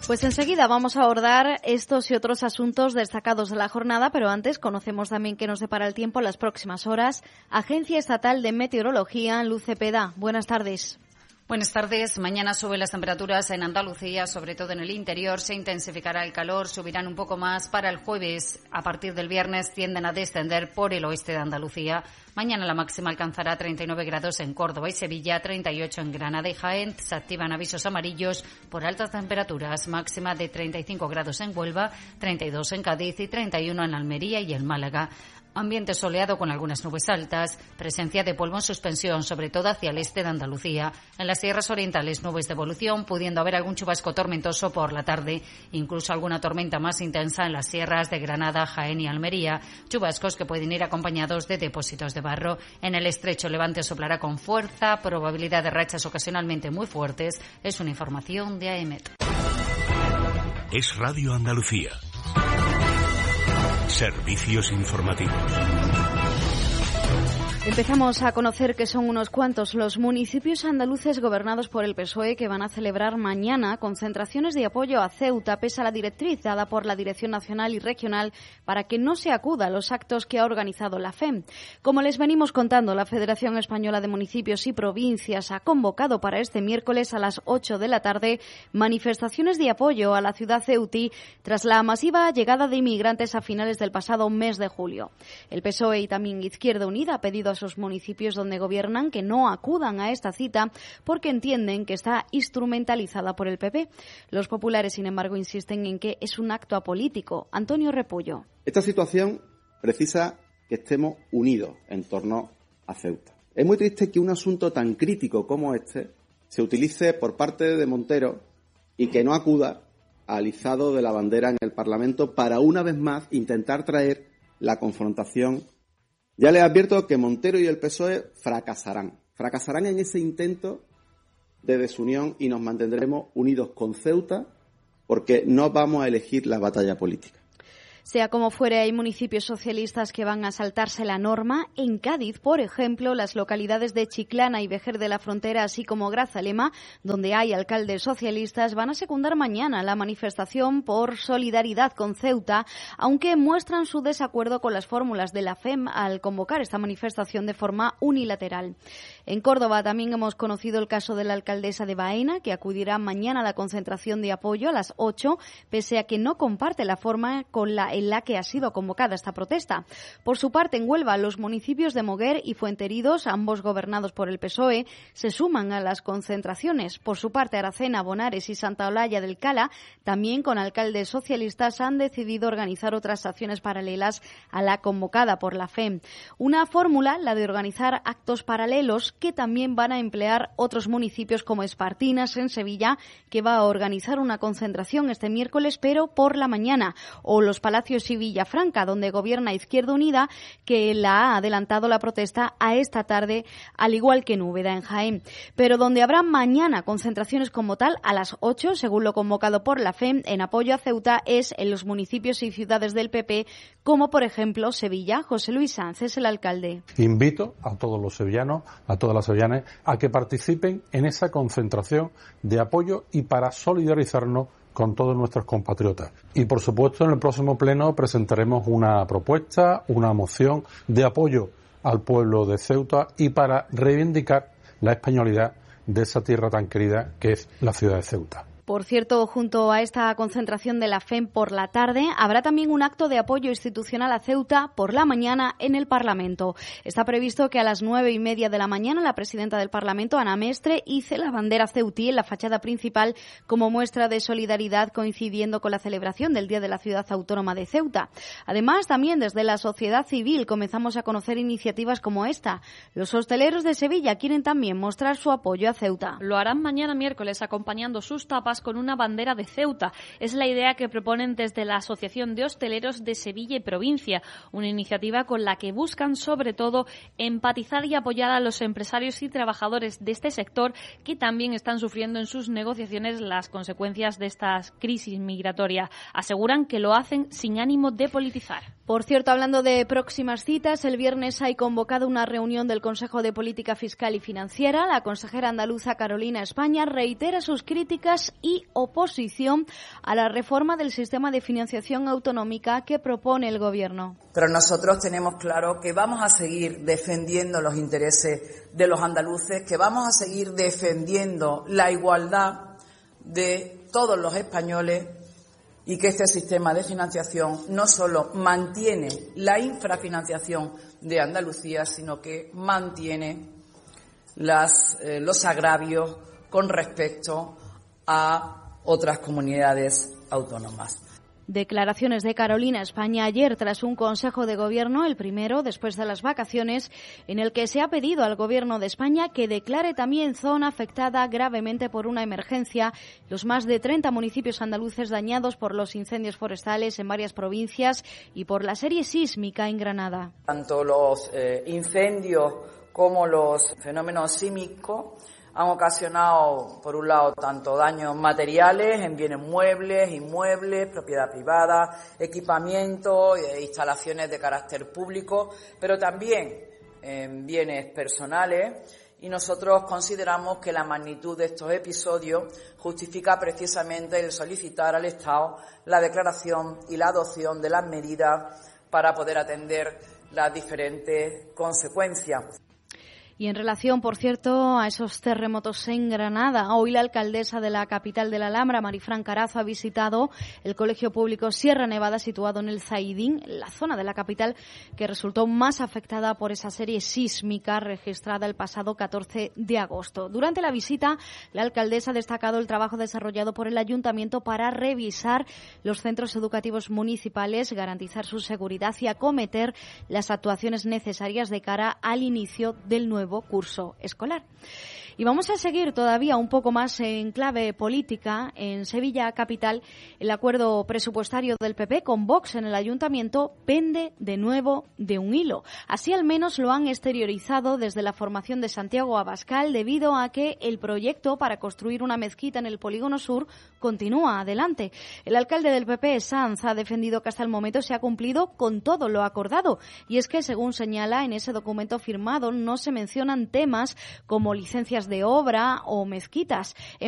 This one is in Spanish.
Pues enseguida vamos a abordar estos y otros asuntos destacados de la jornada, pero antes conocemos también qué nos depara el tiempo en las próximas horas. Agencia Estatal de Meteorología, Luz Cepeda. Buenas tardes. Buenas tardes. Mañana suben las temperaturas en Andalucía, sobre todo en el interior. Se intensificará el calor, subirán un poco más para el jueves. A partir del viernes tienden a descender por el oeste de Andalucía. Mañana la máxima alcanzará 39 grados en Córdoba y Sevilla, 38 en Granada y Jaén. Se activan avisos amarillos por altas temperaturas, máxima de 35 grados en Huelva, 32 en Cádiz y 31 en Almería y en Málaga. Ambiente soleado con algunas nubes altas, presencia de polvo en suspensión, sobre todo hacia el este de Andalucía. En las sierras orientales, nubes de evolución, pudiendo haber algún chubasco tormentoso por la tarde, incluso alguna tormenta más intensa en las sierras de Granada, Jaén y Almería. Chubascos que pueden ir acompañados de depósitos de barro. En el estrecho levante soplará con fuerza, probabilidad de rachas ocasionalmente muy fuertes. Es una información de AEMET. Es Radio Andalucía. Servicios informativos. Empezamos a conocer que son unos cuantos los municipios andaluces gobernados por el PSOE que van a celebrar mañana concentraciones de apoyo a Ceuta, pese a la directriz dada por la Dirección Nacional y Regional para que no se acuda a los actos que ha organizado la FEM. Como les venimos contando, la Federación Española de Municipios y Provincias ha convocado para este miércoles a las 8 de la tarde manifestaciones de apoyo a la ciudad ceutí tras la masiva llegada de inmigrantes a finales del pasado mes de julio. El PSOE y también Izquierda Unida ha pedido a esos municipios donde gobiernan que no acudan a esta cita porque entienden que está instrumentalizada por el PP. Los populares, sin embargo, insisten en que es un acto apolítico. Antonio Repullo. Esta situación precisa que estemos unidos en torno a Ceuta. Es muy triste que un asunto tan crítico como este se utilice por parte de Montero y que no acuda al izado de la bandera en el Parlamento para una vez más intentar traer la confrontación. Ya les advierto que Montero y el PSOE fracasarán en ese intento de desunión y nos mantendremos unidos con Ceuta porque no vamos a elegir la batalla política. Sea como fuere, hay municipios socialistas que van a saltarse la norma. En Cádiz, por ejemplo, las localidades de Chiclana y Vejer de la Frontera, así como Grazalema, donde hay alcaldes socialistas, van a secundar mañana la manifestación por solidaridad con Ceuta, aunque muestran su desacuerdo con las fórmulas de la FEM al convocar esta manifestación de forma unilateral. En Córdoba también hemos conocido el caso de la alcaldesa de Baena, que acudirá mañana a la concentración de apoyo a las 8, pese a que no comparte la forma en la que ha sido convocada esta protesta. Por su parte, en Huelva, los municipios de Moguer y Fuenteridos, ambos gobernados por el PSOE, se suman a las concentraciones. Por su parte, Aracena, Bonares y Santa Olalla del Cala, también con alcaldes socialistas, han decidido organizar otras acciones paralelas a la convocada por la FEM. Una fórmula, la de organizar actos paralelos, que también van a emplear otros municipios como Espartinas, en Sevilla, que va a organizar una concentración este miércoles, pero por la mañana, o los Palacios y Villafranca, donde gobierna Izquierda Unida, que la ha adelantado la protesta a esta tarde, al igual que en Úbeda, en Jaén. Pero donde habrá mañana concentraciones como tal, a las 8, según lo convocado por la FEM, en apoyo a Ceuta, es en los municipios y ciudades del PP, como por ejemplo Sevilla. José Luis Sanz es el alcalde. Invito a todos los sevillanos, a todas las sevillanas, a que participen en esa concentración de apoyo y para solidarizarnos con todos nuestros compatriotas. Y por supuesto en el próximo pleno presentaremos una propuesta, una moción de apoyo al pueblo de Ceuta y para reivindicar la españolidad de esa tierra tan querida que es la ciudad de Ceuta. Por cierto, junto a esta concentración de la FEM por la tarde, habrá también un acto de apoyo institucional a Ceuta por la mañana en el Parlamento. Está previsto que a las 9:30 de la mañana la presidenta del Parlamento, Ana Mestre, hice la bandera ceutí en la fachada principal como muestra de solidaridad, coincidiendo con la celebración del Día de la Ciudad Autónoma de Ceuta. Además, también desde la sociedad civil comenzamos a conocer iniciativas como esta. Los hosteleros de Sevilla quieren también mostrar su apoyo a Ceuta. Lo harán mañana miércoles acompañando sus tapas con una bandera de Ceuta. Es la idea que proponen desde la Asociación de Hosteleros de Sevilla y Provincia, una iniciativa con la que buscan sobre todo empatizar y apoyar a los empresarios y trabajadores de este sector que también están sufriendo en sus negociaciones las consecuencias de esta crisis migratoria. Aseguran que lo hacen sin ánimo de politizar. Por cierto, hablando de próximas citas, el viernes hay convocado una reunión del Consejo de Política Fiscal y Financiera. La consejera andaluza Carolina España reitera sus críticas y oposición a la reforma del sistema de financiación autonómica que propone el Gobierno. Pero nosotros tenemos claro que vamos a seguir defendiendo los intereses de los andaluces, que vamos a seguir defendiendo la igualdad de todos los españoles, y que este sistema de financiación no solo mantiene la infrafinanciación de Andalucía, sino que mantiene los agravios con respecto a otras comunidades autónomas. Declaraciones de Carolina España ayer tras un Consejo de Gobierno, el primero después de las vacaciones, en el que se ha pedido al Gobierno de España que declare también zona afectada gravemente por una emergencia los más de 30 municipios andaluces dañados por los incendios forestales en varias provincias y por la serie sísmica en Granada. Tanto los incendios como los fenómenos sísmicos han ocasionado, por un lado, tanto daños materiales en bienes muebles, inmuebles, propiedad privada, equipamiento, instalaciones de carácter público, pero también en bienes personales. Y nosotros consideramos que la magnitud de estos episodios justifica precisamente el solicitar al Estado la declaración y la adopción de las medidas para poder atender las diferentes consecuencias. Y en relación, por cierto, a esos terremotos en Granada, hoy la alcaldesa de la capital de la Alhambra, Marifran Carazo, ha visitado el colegio público Sierra Nevada, situado en el Zaidín, la zona de la capital que resultó más afectada por esa serie sísmica registrada el pasado 14 de agosto. Durante la visita, la alcaldesa ha destacado el trabajo desarrollado por el ayuntamiento para revisar los centros educativos municipales, garantizar su seguridad y acometer las actuaciones necesarias de cara al inicio del nuevo curso escolar. Y vamos a seguir todavía un poco más en clave política. En Sevilla capital, el acuerdo presupuestario del PP con Vox en el ayuntamiento pende de nuevo de un hilo. Así al menos lo han exteriorizado desde la formación de Santiago Abascal, debido a que el proyecto para construir una mezquita en el Polígono Sur continúa adelante. El alcalde del PP, Sanz, ha defendido que hasta el momento se ha cumplido con todo lo acordado. Y es que, según señala, en ese documento firmado no se mencionan temas como licencias de obra o mezquitas.